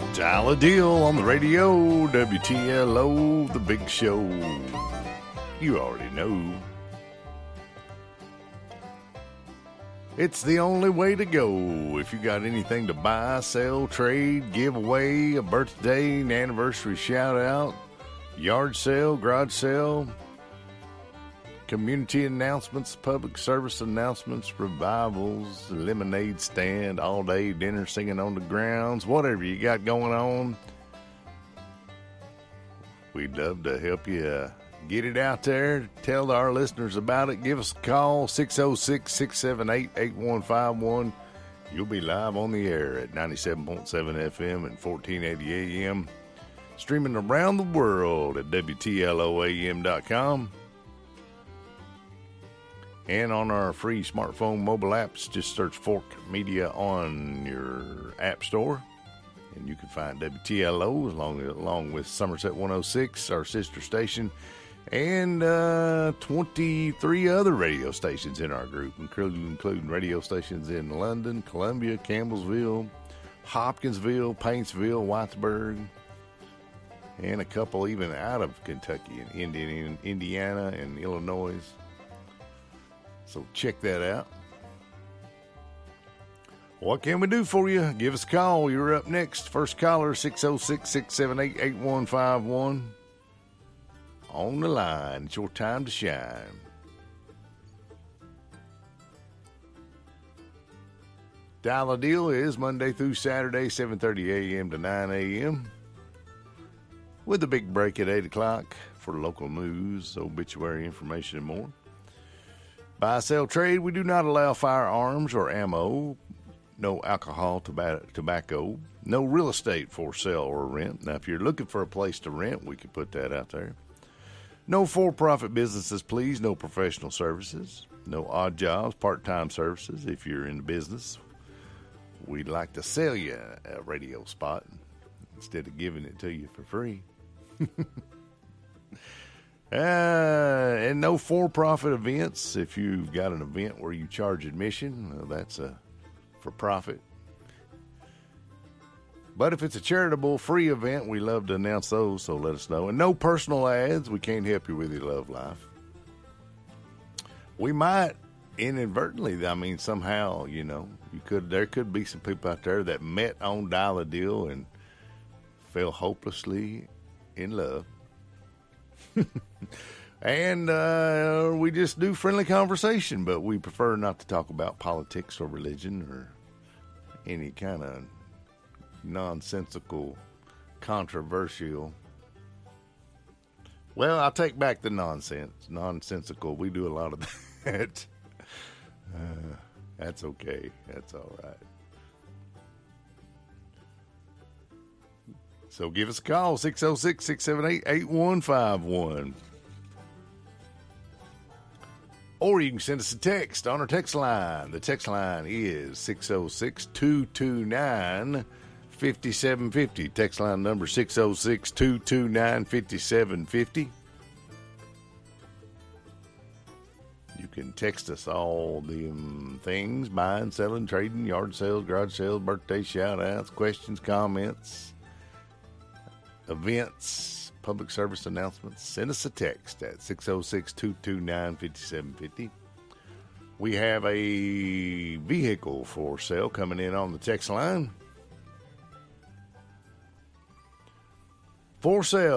Dial a deal on the radio, WTLO, the big show. You already know. It's the only way to go. If you got anything to buy, sell, trade, give away, a birthday, an anniversary shout out, yard sale, garage sale, community announcements, public service announcements, revivals, lemonade stand, all day dinner singing on the grounds, whatever you got going on, we'd love to help you get it out there. Tell our listeners about it. Give us a call, 606-678-8151. You'll be live on the air at 97.7 FM and 1480 AM. Streaming around the world at WTLOAM.com. And on our free smartphone mobile apps, just search Fork Media on your app store. And you can find WTLO along with Somerset 106, our sister station, and 23 other radio stations in our group, including radio stations in London, Columbia, Campbellsville, Hopkinsville, Paintsville, Whitesburg, and a couple even out of Kentucky and Indiana and Illinois. So check that out. What can we do for you? Give us a call. You're up next. First caller, 606-678-8151. On the line. It's your time to shine. Dial a Deal is Monday through Saturday, 7:30 a.m. to 9 a.m. with a big break at 8 o'clock for local news, obituary information, and more. Buy, sell, trade. We do not allow firearms or ammo. No alcohol, tobacco. No real estate for sale or rent. Now, if you're looking for a place to rent, we can put that out there. No for-profit businesses, please. No professional services. No odd jobs, part-time services. If you're in the business, we'd like to sell you a radio spot instead of giving it to you for free. And no for-profit events. If you've got an event where you charge admission, well, that's for profit. But if it's a charitable, free event, we love to announce those, so let us know. And no personal ads. We can't help you with your love life. We might inadvertently, somehow, there could be some people out there that met on Dial a Deal and fell hopelessly in love. And we just do friendly conversation, but we prefer not to talk about politics or religion or any kind of nonsensical, controversial. Well, I'll take back the nonsensical. We do a lot of that. That's okay. That's all right. So give us a call, 606-678-8151. Or you can send us a text on our text line. The text line is 606-229-5750. Text line number 606-229-5750. You can text us all the things, buying, selling, trading, yard sales, garage sales, birthday shout-outs, questions, comments, events, public service announcements. Send us a text at 606-229-5750. We have a vehicle for sale coming in on the text line. For sale.